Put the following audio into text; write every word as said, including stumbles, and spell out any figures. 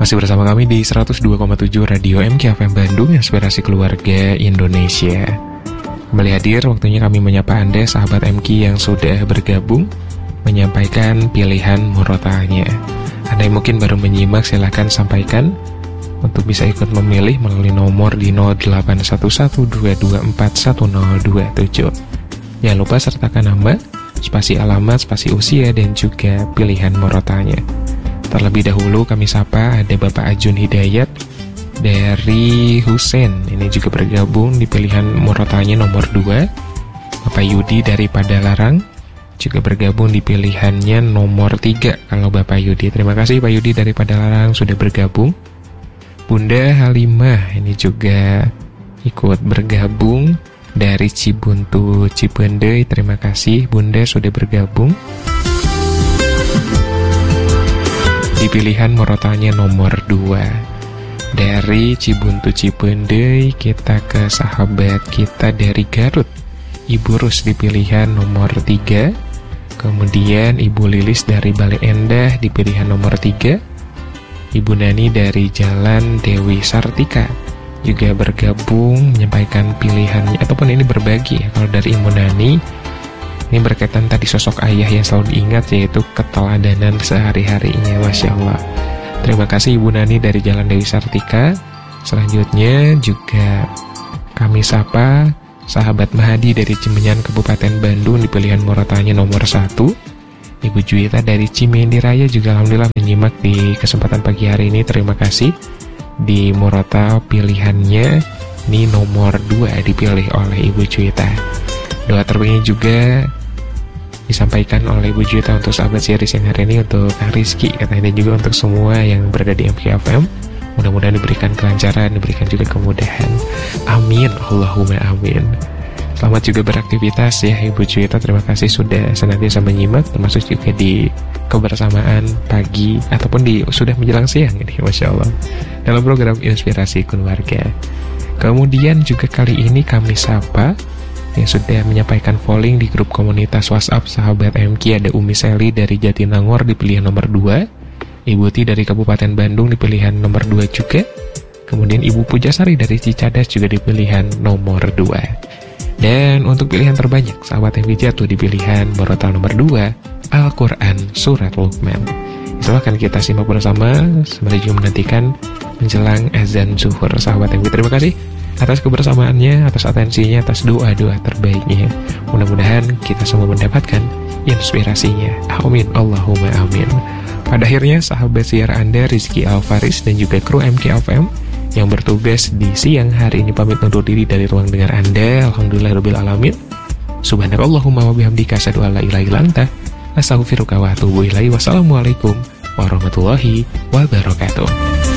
Masih bersama kami di seratus dua koma tujuh Radio M K F M Bandung, Inspirasi Keluarga Indonesia. Kembali hadir, waktunya kami menyapa Anda, sahabat M K yang sudah bergabung, menyampaikan pilihan murotanya. Anda yang mungkin baru menyimak, silahkan sampaikan untuk bisa ikut memilih melalui nomor di nol delapan satu satu dua dua empat satu nol dua tujuh. Jangan lupa sertakan nama, spasi alamat, spasi usia, dan juga pilihan murotanya. Terlebih dahulu kami sapa ada Bapak Ajun Hidayat dari Husein. Ini juga bergabung di pilihan murotanya nomor dua. Bapak Yudi dari Padalarang juga bergabung di pilihannya nomor tiga. Kalau Bapak Yudi, terima kasih Pak Yudi dari Padalarang sudah bergabung. Bunda Halimah ini juga ikut bergabung dari Cibuntu Cipendei. Terima kasih Bunda sudah bergabung. Di pilihan murotanya nomor dua. Dari Cibuntu Cipendei kita ke sahabat kita dari Garut, Ibu Rus di pilihan nomor tiga. Kemudian Ibu Lilis dari Bale Endah di pilihan nomor tiga. Ibu Nani dari Jalan Dewi Sartika juga bergabung menyampaikan pilihannya, ataupun ini berbagi ya. Kalau dari Ibu Nani, ini berkaitan tadi sosok ayah yang selalu diingat, yaitu keteladanan sehari-harinya. Masya Allah. Terima kasih Ibu Nani dari Jalan Dewi Sartika. Selanjutnya juga kami sapa sahabat Mahadi dari Cimenyan Kabupaten Bandung di pilihan murotanya nomor satu. Ibu Juwita dari Cimendi Raya juga alhamdulillah menyimak di kesempatan pagi hari ini. Terima kasih. Di murota pilihannya ini nomor dua dipilih oleh Ibu Juwita. Doa terbaiknya juga disampaikan oleh Ibu Juwita untuk sahabat series yang hari ini, untuk Kang Rizky katanya, dan juga untuk semua yang berada di M K F M. Mudah-mudahan diberikan kelancaran, diberikan juga kemudahan. Amin, Allahumma amin. Selamat juga beraktivitas ya Ibu Juwita. Terima kasih sudah senantiasa menyimak, termasuk juga di kebersamaan pagi ataupun di sudah menjelang siang ini, Masya Allah, dalam program Inspirasi Keluarga. Kemudian juga kali ini kami sapa yang sudah menyampaikan polling di grup komunitas WhatsApp sahabat M K. Ada Umi Seli dari Jatinangor di pilihan nomor dua, Ibu Ti dari Kabupaten Bandung di pilihan nomor dua juga, kemudian Ibu Pujasari dari Cicadas juga di pilihan nomor dua. Dan untuk pilihan terbanyak, sahabat M K jatuh di pilihan murota nomor dua, Al-Quran Surat Luqman. Itu akan kita simak bersama sembari juga menantikan menjelang azan zuhur, sahabat M K. Terima kasih atas kebersamaannya, atas atensinya, atas doa-doa terbaiknya. Mudah-mudahan kita semua mendapatkan inspirasinya. Amin, Allahumma amin. Pada akhirnya, sahabat siar Anda Rizky Alfaris dan juga kru M K F M yang bertugas di siang hari ini pamit undur diri dari ruang dengar Anda. Alhamdulillahirabbil alamin. Subhanakallahumma wa bihamdika asyhadu an la ilaha illa anta astaghfiruka wa atubu ilaik. Wassalamualaikum warahmatullahi wabarakatuh.